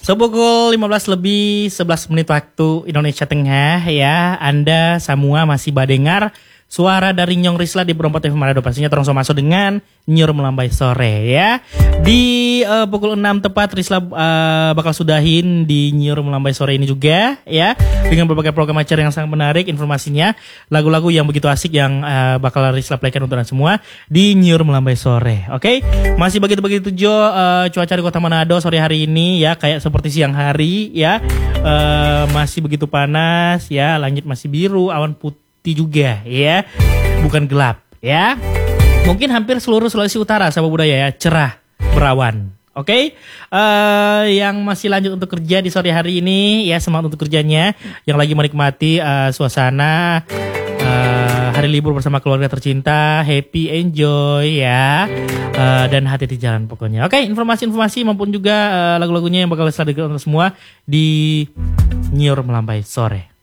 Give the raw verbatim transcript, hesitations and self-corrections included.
Sepukul lima belas lebih sebelas menit waktu Indonesia Tengah ya. Anda semua masih badengar suara dari Nyong Risla di Perompat F M Manado. Pastinya terus masuk dengan Nyur Melambai Sore ya. Di uh, pukul enam tepat Risla uh, bakal sudahin di Nyur Melambai Sore ini juga ya. Dengan berbagai program acara yang sangat menarik informasinya. Lagu-lagu yang begitu asik yang uh, bakal Risla playkan untuk anda semua di Nyur Melambai Sore. Oke, okay? Masih begitu-begitu Jo uh, cuaca di Kota Manado sore hari ini ya. Kayak seperti siang hari ya. Uh, masih begitu panas ya. Langit masih biru, awan putih juga ya, bukan gelap ya. Mungkin hampir seluruh Sulawesi Utara sama budaya ya cerah berawan. Oke, okay? uh, yang masih lanjut untuk kerja di sore hari ini ya, semangat untuk kerjanya. Yang lagi menikmati uh, suasana uh, hari libur bersama keluarga tercinta, happy, enjoy ya, uh, dan hati-hati jalan pokoknya. Oke, okay? Informasi-informasi maupun juga uh, lagu-lagunya yang bakal selalu untuk semua di Nyur Melambai Sore.